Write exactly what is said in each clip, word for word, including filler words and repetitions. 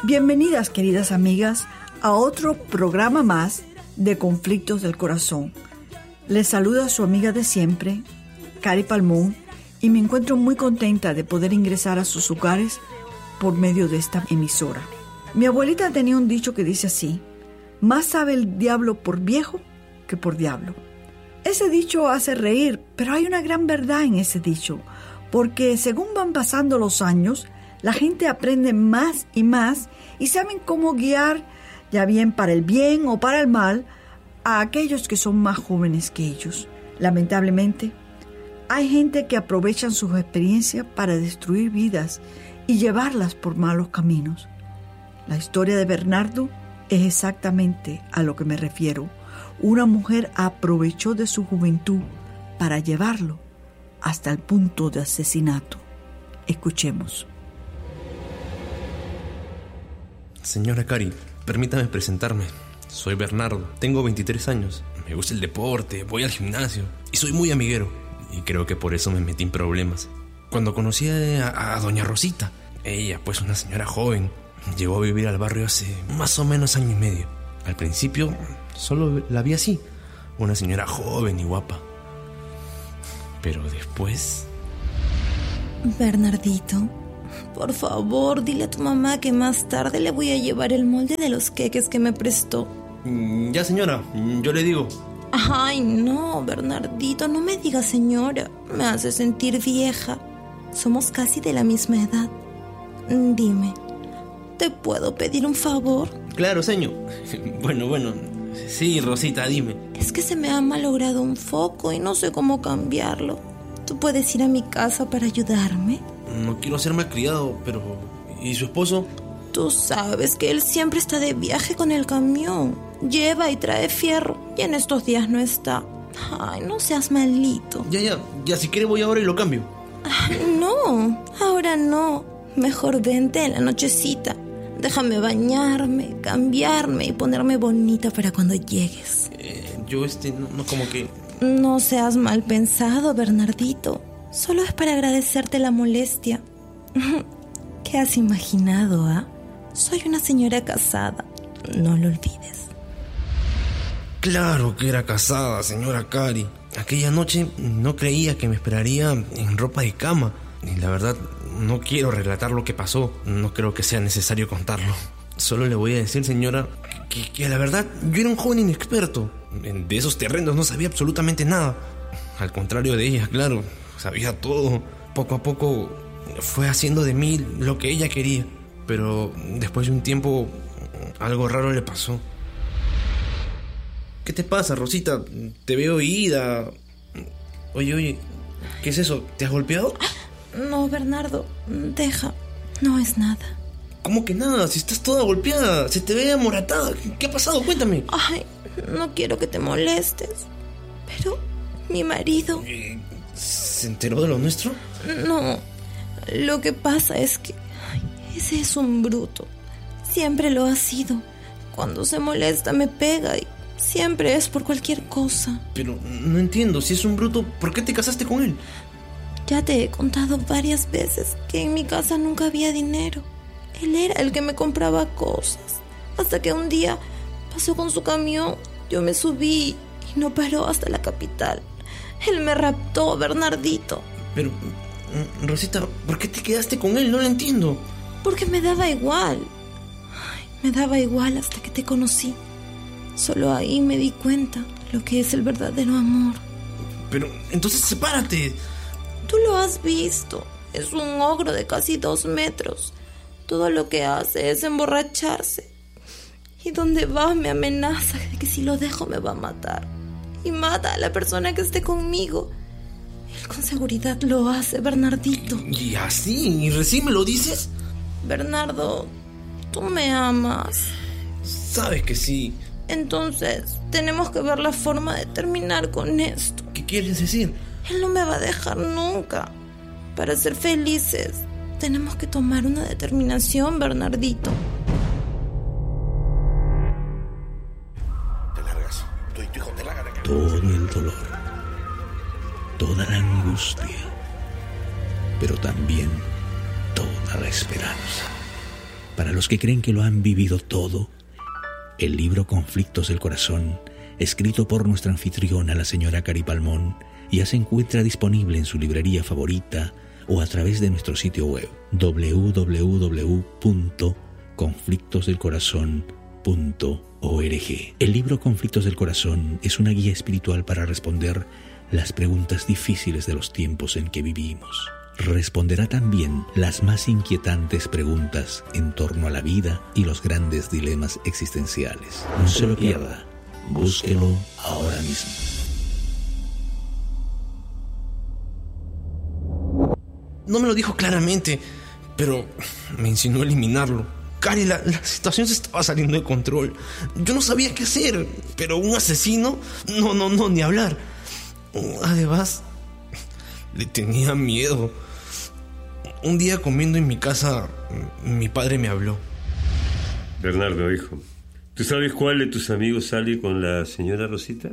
Bienvenidas, queridas amigas, a otro programa más de Conflictos del Corazón. Les saluda su amiga de siempre, Cari Palmón, y me encuentro muy contenta de poder ingresar a sus hogares por medio de esta emisora. Mi abuelita tenía un dicho que dice así: más sabe el diablo por viejo que por diablo. Ese dicho hace reír, pero hay una gran verdad en ese dicho, porque según van pasando los años, la gente aprende más y más y saben cómo guiar, ya bien para el bien o para el mal, a aquellos que son más jóvenes que ellos. Lamentablemente, hay gente que aprovechan sus experiencias para destruir vidas y llevarlas por malos caminos. La historia de Bernardo es exactamente a lo que me refiero. Una mujer aprovechó de su juventud para llevarlo hasta el punto de asesinato. Escuchemos. Señora Cari, permítame presentarme. Soy Bernardo, tengo veintitrés años. Me gusta el deporte, voy al gimnasio y soy muy amiguero. Y creo que por eso me metí en problemas. Cuando conocí a, a doña Rosita, ella, pues una señora joven, llegó a vivir al barrio hace más o menos año y medio. Al principio solo la vi así, una señora joven y guapa. Pero después... Bernardito, por favor, dile a tu mamá que más tarde le voy a llevar el molde de los queques que me prestó. Ya, señora, yo le digo. Ay, no, Bernardito, no me digas señora. Me hace sentir vieja. Somos casi de la misma edad. Dime, ¿te puedo pedir un favor? Claro, señor. Bueno, bueno. Sí, Rosita, dime. Es que se me ha malogrado un foco y no sé cómo cambiarlo. ¿Tú puedes ir a mi casa para ayudarme? No quiero ser malcriado, pero... ¿y su esposo? Tú sabes que él siempre está de viaje con el camión. Lleva y trae fierro y en estos días no está. Ay, no seas malito. Ya, ya, ya, si quiere voy ahora y lo cambio. Ay, no, ahora no. Mejor vente en la nochecita. Déjame bañarme, cambiarme y ponerme bonita para cuando llegues. Eh, yo este, no, no como que... No seas mal pensado, Bernardito. Solo es para agradecerte la molestia. ¿Qué has imaginado, ah? Soy una señora casada. No lo olvides. Claro que era casada, señora Cari. Aquella noche no creía que me esperaría en ropa de cama. Y la verdad, no quiero relatar lo que pasó. No creo que sea necesario contarlo. Solo le voy a decir, señora, que, que la verdad yo era un joven inexperto. De esos terrenos no sabía absolutamente nada. Al contrario de ella, claro, sabía todo. Poco a poco fue haciendo de mí lo que ella quería. Pero después de un tiempo, algo raro le pasó. ¿Qué te pasa, Rosita? Te veo ida. Oye, oye, ¿qué es eso? ¿Te has golpeado? No, Bernardo, deja. No es nada. ¿Cómo que nada? Si estás toda golpeada, se te ve amoratada. ¿Qué ha pasado? Cuéntame. Ay, no quiero que te molestes, pero mi marido... ¿Se enteró de lo nuestro? No, lo que pasa es que ay, ese es un bruto. Siempre lo ha sido. Cuando se molesta me pega y siempre es por cualquier cosa. Pero no entiendo, si es un bruto, ¿por qué te casaste con él? Ya te he contado varias veces que en mi casa nunca había dinero. Él era el que me compraba cosas. Hasta que un día pasó con su camión, yo me subí y no paró hasta la capital. Él me raptó, Bernardito. Pero, Rosita, ¿por qué te quedaste con él? No lo entiendo. Porque me daba igual. Ay, me daba igual hasta que te conocí. Solo ahí me di cuenta lo que es el verdadero amor. Pero, entonces sepárate. Tú lo has visto. Es un ogro de casi dos metros. Todo lo que hace es emborracharse. Y donde va me amenaza de que si lo dejo me va a matar. Y mata a la persona que esté conmigo. Él con seguridad lo hace, Bernardito. ¿Y así? ¿Y recién me lo dices? Bernardo, tú me amas. Sabes que sí. Entonces, tenemos que ver la forma de terminar con esto. ¿Qué quieres decir? Él no me va a dejar nunca. Para ser felices, tenemos que tomar una determinación, Bernardito. Te largas. Tú y tu hijo te largan de acá. Todo el dolor, toda la angustia, pero también toda la esperanza. Para los que creen que lo han vivido todo, el libro Conflictos del Corazón, escrito por nuestra anfitriona, la señora Cari Palmón, ya se encuentra disponible en su librería favorita o a través de nuestro sitio web doble u doble u doble u punto conflictos del corazón punto org. El libro Conflictos del Corazón es una guía espiritual para responder las preguntas difíciles de los tiempos en que vivimos. Responderá también las más inquietantes preguntas en torno a la vida y los grandes dilemas existenciales. No se lo pierda, búsquelo ahora mismo. No me lo dijo claramente, pero me insinuó eliminarlo. Cari, la, la situación se estaba saliendo de control. Yo no sabía qué hacer, pero un asesino, no, no, no, ni hablar. Además, le tenía miedo. Un día comiendo en mi casa, mi padre me habló. Bernardo, hijo, ¿tú sabes cuál de tus amigos sale con la señora Rosita?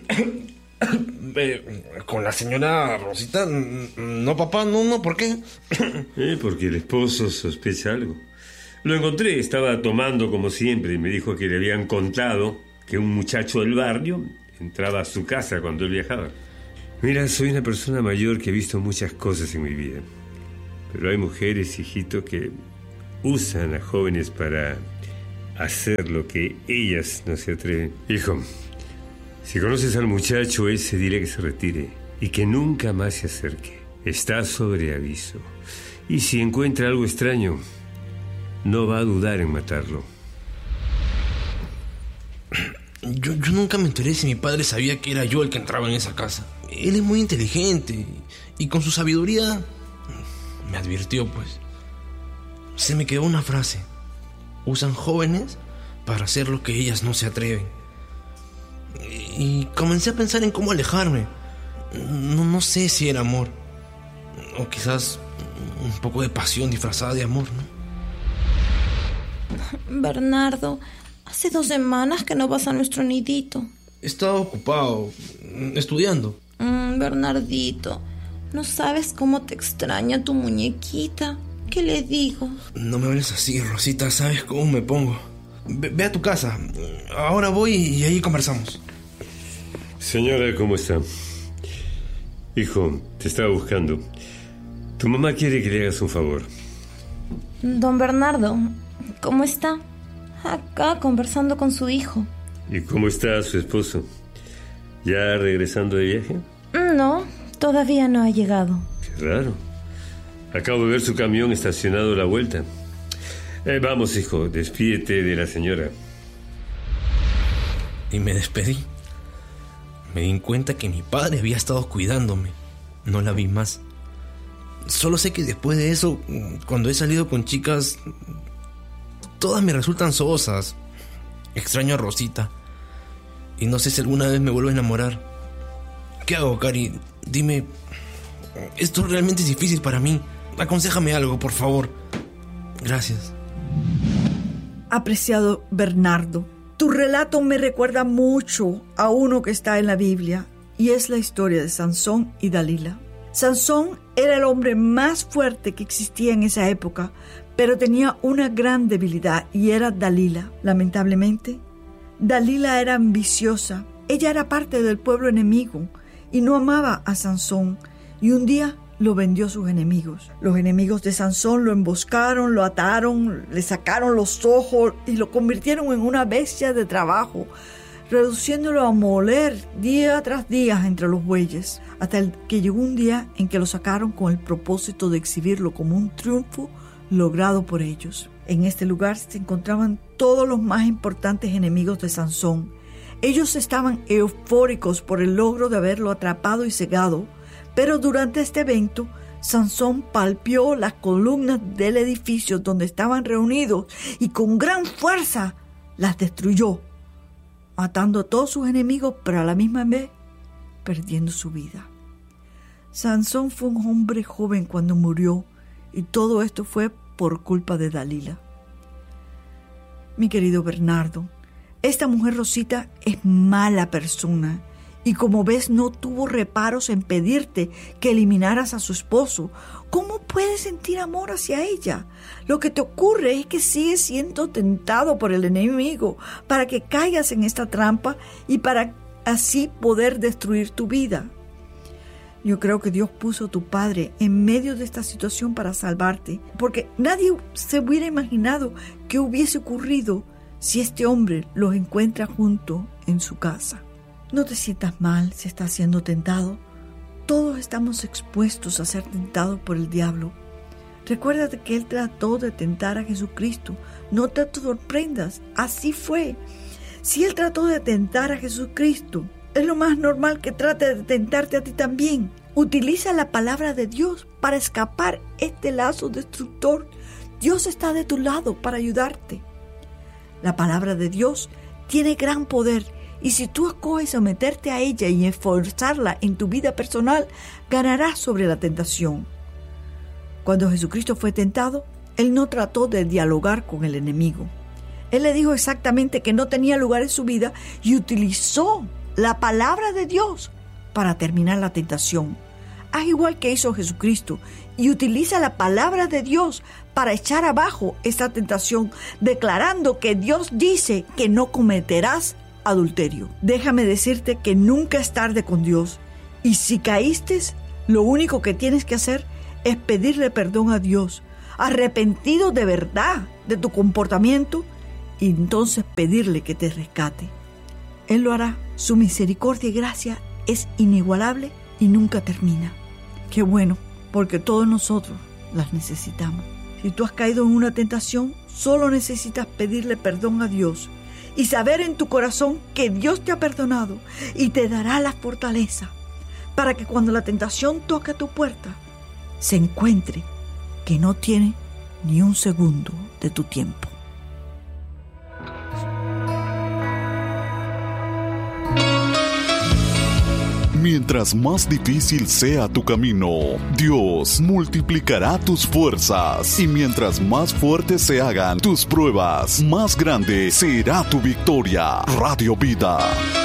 eh, ¿Con la señora Rosita? No, papá, no, no, ¿por qué? eh, porque el esposo sospecha algo. Lo encontré, estaba tomando como siempre y me dijo que le habían contado que un muchacho del barrio entraba a su casa cuando él viajaba. Mira, soy una persona mayor que he visto muchas cosas en mi vida. Pero hay mujeres, hijito, que usan a jóvenes para hacer lo que ellas no se atreven. Hijo, si conoces al muchacho ese, dile que se retire y que nunca más se acerque. Está sobre aviso. Y si encuentra algo extraño, no va a dudar en matarlo. Yo, yo nunca me enteré si mi padre sabía que era yo el que entraba en esa casa. Él es muy inteligente y con su sabiduría me advirtió, pues. Se me quedó una frase. Usan jóvenes para hacer lo que ellas no se atreven. Y comencé a pensar en cómo alejarme. No, no sé si era amor. O quizás un poco de pasión disfrazada de amor, ¿no? Bernardo, hace dos semanas que no vas a nuestro nidito. Estaba ocupado, estudiando. Mm, Bernardito, no sabes cómo te extraña tu muñequita. ¿Qué le digo? No me hables así, Rosita, sabes cómo me pongo. Ve, ve a tu casa. Ahora voy y ahí conversamos. Señora, ¿cómo está? Hijo, te estaba buscando. Tu mamá quiere que le hagas un favor. Don Bernardo, ¿cómo está? Acá conversando con su hijo. ¿Y cómo está su esposo? ¿Ya regresando de viaje? No, todavía no ha llegado. Qué raro. Acabo de ver su camión estacionado a la vuelta. Eh, vamos, hijo, despídete de la señora. Y me despedí. Me di cuenta que mi padre había estado cuidándome. No la vi más. Solo sé que después de eso, cuando he salido con chicas, todas me resultan sosas. Extraño a Rosita. Y no sé si alguna vez me vuelvo a enamorar. ¿Qué hago, Cari? Dime, esto realmente es difícil para mí. Aconséjame algo, por favor. Gracias. Apreciado Bernardo, tu relato me recuerda mucho a uno que está en la Biblia, y es la historia de Sansón y Dalila. Sansón era el hombre más fuerte que existía en esa época, pero tenía una gran debilidad, y era Dalila. Lamentablemente, Dalila era ambiciosa. Ella era parte del pueblo enemigo y no amaba a Sansón, y un día lo vendió a sus enemigos. Los enemigos de Sansón lo emboscaron, lo ataron, le sacaron los ojos y lo convirtieron en una bestia de trabajo, reduciéndolo a moler día tras día entre los bueyes, hasta el que llegó un día en que lo sacaron con el propósito de exhibirlo como un triunfo logrado por ellos. En este lugar se encontraban todos los más importantes enemigos de Sansón. Ellos estaban eufóricos por el logro de haberlo atrapado y cegado, pero durante este evento, Sansón palpió las columnas del edificio donde estaban reunidos y con gran fuerza las destruyó, matando a todos sus enemigos, pero a la misma vez perdiendo su vida. Sansón fue un hombre joven cuando murió, y todo esto fue por culpa de Dalila. Mi querido Bernardo, esta mujer Rosita es mala persona y como ves no tuvo reparos en pedirte que eliminaras a su esposo, ¿cómo puedes sentir amor hacia ella? Lo que te ocurre es que sigues siendo tentado por el enemigo para que caigas en esta trampa y para así poder destruir tu vida. Yo creo que Dios puso a tu padre en medio de esta situación para salvarte, porque nadie se hubiera imaginado que hubiese ocurrido si este hombre los encuentra juntos en su casa. No te sientas mal si estás siendo tentado. Todos estamos expuestos a ser tentados por el diablo. Recuérdate que Él trató de tentar a Jesucristo. No te sorprendas, así fue. Si Él trató de tentar a Jesucristo, es lo más normal que trate de tentarte a ti también. Utiliza la palabra de Dios para escapar este lazo destructor. Dios está de tu lado para ayudarte. La palabra de Dios tiene gran poder y si tú escoges someterte a ella y esforzarla en tu vida personal, ganarás sobre la tentación. Cuando Jesucristo fue tentado, Él no trató de dialogar con el enemigo. Él le dijo exactamente que no tenía lugar en su vida y utilizó la palabra de Dios para terminar la tentación. Haz igual que hizo Jesucristo y utiliza la palabra de Dios para echar abajo esta tentación, declarando que Dios dice que no cometerás adulterio. Déjame decirte que nunca es tarde con Dios y si caíste, lo único que tienes que hacer es pedirle perdón a Dios, arrepentido de verdad de tu comportamiento y entonces pedirle que te rescate. Él lo hará. Su misericordia y gracia es inigualable y nunca termina. Qué bueno, porque todos nosotros las necesitamos. Si tú has caído en una tentación, solo necesitas pedirle perdón a Dios y saber en tu corazón que Dios te ha perdonado y te dará la fortaleza para que cuando la tentación toque a tu puerta, se encuentre que no tiene ni un segundo de tu tiempo. Mientras más difícil sea tu camino, Dios multiplicará tus fuerzas. Y mientras más fuertes se hagan tus pruebas, más grande será tu victoria. Radio Vida.